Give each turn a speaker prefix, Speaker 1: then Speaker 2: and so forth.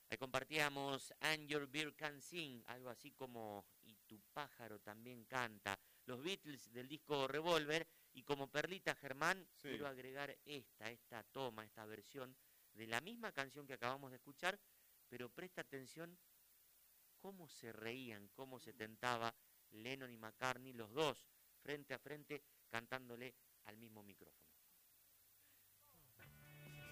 Speaker 1: Ahí compartíamos And Your Bird Can Sing, algo así como Y tu pájaro también canta. Los Beatles del disco Revolver, y como perlita, Germán, quiero
Speaker 2: Sí.
Speaker 1: agregar esta toma, esta versión de la misma canción que acabamos de escuchar, pero presta atención cómo se reían, cómo se tentaba Lennon y McCartney, los dos frente a frente, cantándole al mismo micrófono.